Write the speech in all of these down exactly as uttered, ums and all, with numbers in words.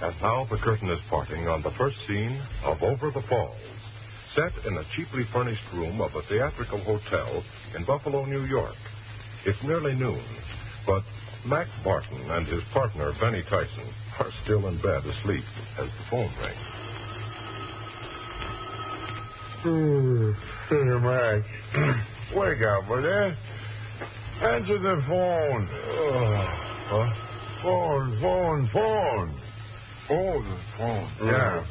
And now the curtain is parting on the first scene of Over the Falls, set in a cheaply furnished room of a theatrical hotel in Buffalo, New York. It's nearly noon, but Mac Barton and his partner, Benny Tyson, are still in bed asleep as the phone rings. Hey, Mac. Wake up, will you? Answer the phone. Oh. Huh? Phone, phone, phone. Oh, the phone. Yeah.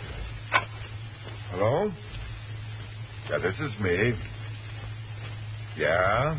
Hello? Yeah, this is me. Yeah?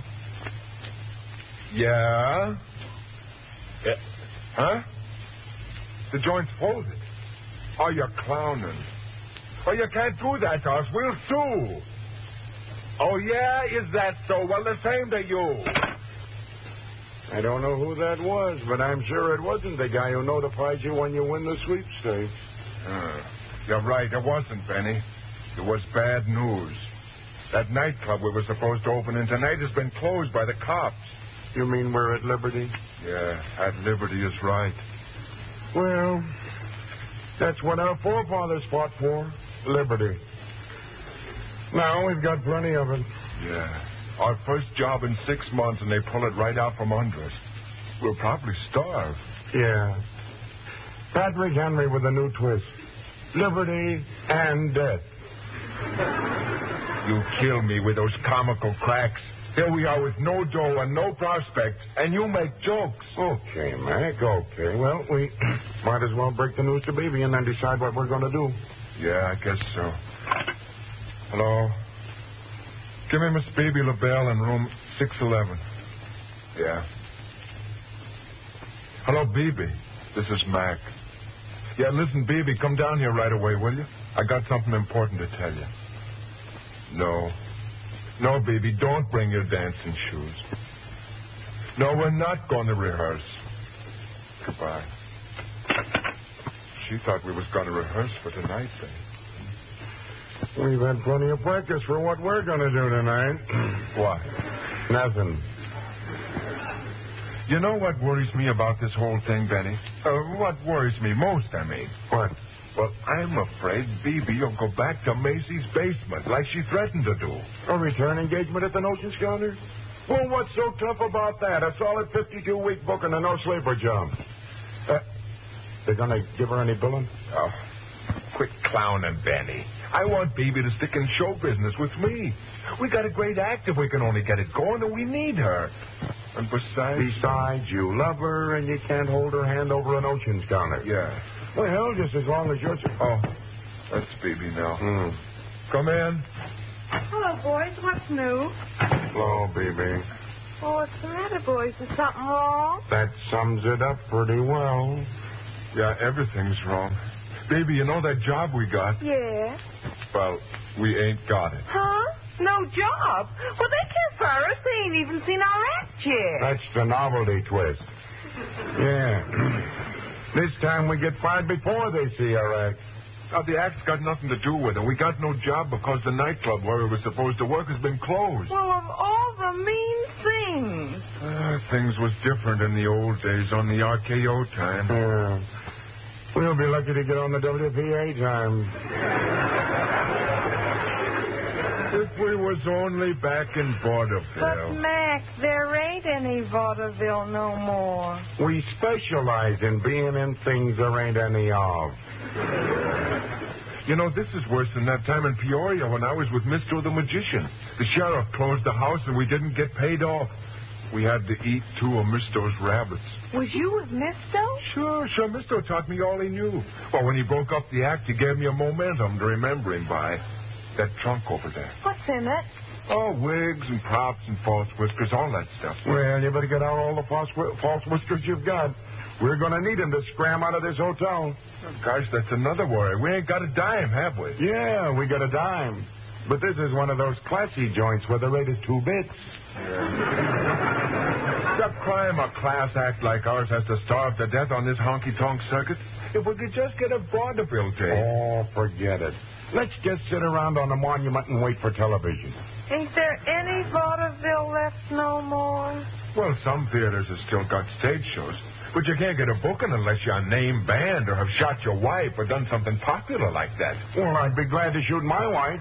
Yeah? Yeah. Huh? The joint's folded. Oh, you're clowning. Oh, you can't do that to us. We'll sue. Oh, yeah? Is that so? Well, the same to you. I don't know who that was, but I'm sure it wasn't the guy who notifies you when you win the sweepstakes. Uh, you're right. It wasn't, Benny. It was bad news. That nightclub we were supposed to open in tonight has been closed by the cops. You mean we're at Liberty? Yeah, at Liberty is right. Well, that's what our forefathers fought for, Liberty. Now we've got plenty of it. Yeah. Our first job in six months, and they pull it right out from under us. We'll probably starve. Yeah. Patrick Henry with a new twist. Liberty and death. You kill me with those comical cracks. Here we are with no dough and no prospects, and you make jokes. Okay, Mac, okay. Well, we might as well break the news to Beebe and then decide what we're going to do. Yeah, I guess so. Hello? Give me Miss Beebe LaBelle in room six eleven. Yeah. Hello, Beebe. This is Mac. Yeah, listen, Beebe, come down here right away, will you? I got something important to tell you. No. No, Beebe, don't bring your dancing shoes. No, we're not going to rehearse. Goodbye. She thought we was going to rehearse for tonight, then. We've had plenty of practice for what we're going to do tonight. What? Nothing. You know what worries me about this whole thing, Benny? Uh, what worries me most, I mean? What? Well, I'm afraid Beebe will go back to Macy's basement like she threatened to do. A return engagement at the Notions counter? Well, what's so tough about that? A solid fifty-two week book and a no-sleeper job. Uh, they're going to give her any billing? Oh, quit clowning, Benny. I want Beebe to stick in show business with me. We got a great act if we can only get it going, and we need her. And besides... Besides, you love her, and you can't hold her hand over an Ocean's counter. Yeah. Well, just as long as you're... Oh, that's Beebe now. Mm. Come in. Hello, boys. What's new? Hello, Beebe. Oh, what's the matter, boys? Is something wrong? That sums it up pretty well. Yeah, everything's wrong. Baby, you know that job we got? Yeah. Well, we ain't got it. Huh? No job? Well, they can't fire us. They ain't even seen our act yet. That's the novelty twist. Yeah. This time we get fired before they see our act. Now, the act's got nothing to do with it. We got no job because the nightclub where we were supposed to work has been closed. Well, of all the mean things. Uh, things was different in the old days on the R K O time. Yeah. We'll be lucky to get on the W P A time. If we was only back in vaudeville. But, Mac, there ain't any vaudeville no more. We specialize in being in things there ain't any of. You know, this is worse than that time in Peoria when I was with Mister the Magician. The sheriff closed the house and we didn't get paid off. We had to eat two of Misto's rabbits. Was you with Misto? Sure, sure. Misto taught me all he knew. Well, when he broke up the act, he gave me a momentum to remember him by. That trunk over there. What's in it? Oh, wigs and props and false whiskers, all that stuff. Well, you better get out all the false, false whiskers you've got. We're going to need them to scram out of this hotel. Oh, gosh, that's another worry. We ain't got a dime, have we? Yeah, we got a dime. But this is one of those classy joints where the rate is two bits. Yeah. It's a crime a class act like ours has to starve to death on this honky-tonk circuit. If we could just get a vaudeville tape. Oh, forget it. Let's just sit around on the monument and wait for television. Ain't there any vaudeville left no more? Well, some theaters have still got stage shows. But you can't get a booking unless you're a name band or have shot your wife or done something popular like that. Well, I'd be glad to shoot my wife.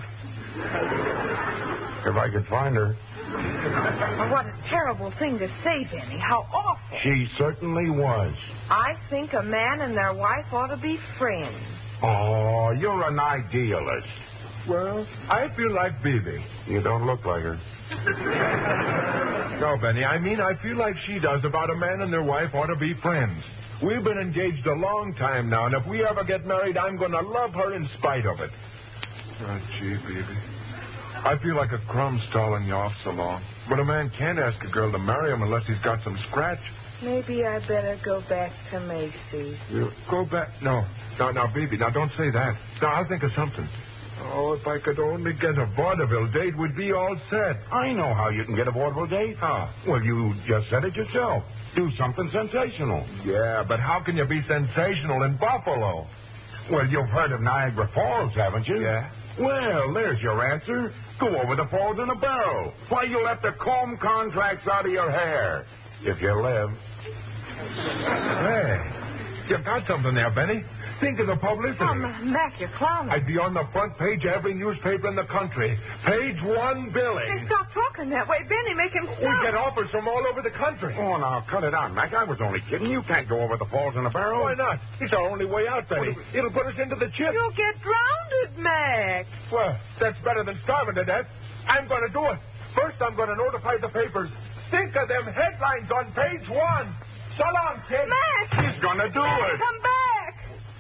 If I could find her. Well, what a terrible thing to say, Benny. How awful. She certainly was. I think a man and their wife ought to be friends. Oh, you're an idealist. Well, I feel like Bibi. You don't look like her. No, Benny, I mean I feel like she does about a man and their wife ought to be friends. We've been engaged a long time now, and if we ever get married, I'm going to love her in spite of it. Oh, gee, Bibi. I feel like a crumb stalling you off so long. But a man can't ask a girl to marry him unless he's got some scratch. Maybe I better go back to Macy's. You go back? No. No, now, Bibi, now don't say that. Now, I'll think of something. Oh, if I could only get a vaudeville date, we'd be all set. I know how you can get a vaudeville date. How? Well, you just said it yourself. Do something sensational. Yeah, but how can you be sensational in Buffalo? Well, you've heard of Niagara Falls, haven't you? Yeah. Well, there's your answer. Go over the falls in a barrel. Why, you'll have to comb contracts out of your hair. If you live. Hey, you got something there, Benny. Think of the publicity. Oh, Mac, you're clowning. I'd be on the front page of every newspaper in the country. Page one billing. Hey, stop talking that way, Benny. Make him We stop. get offers from all over the country. Oh, now, cut it out, Mac. I was only kidding. You can't go over the falls in a barrel. Why not? It's our only way out, Benny. It'll put us into the chip. You'll get drowned, Mac. Well, that's better than starving to death. I'm going to do it. First, I'm going to notify the papers. Think of them headlines on page one. So long, kid. Mac! He's gonna do Mac, it. come back.